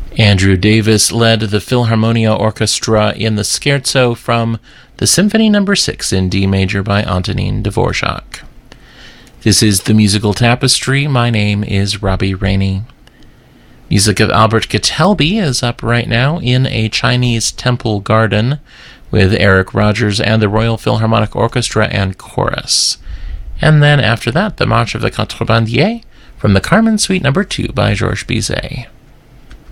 Andrew Davis led the Philharmonia Orchestra in the scherzo from the Symphony No. 6 in D major by Antonin Dvorak. This is the Musical Tapestry. My name is Robbie Rainey. Music of Albert Getelby is up right now in A Chinese Temple Garden with Eric Rogers and the Royal Philharmonic Orchestra and Chorus. And then after that, the March of the Contrebandier from the Carmen Suite No. 2 by Georges Bizet.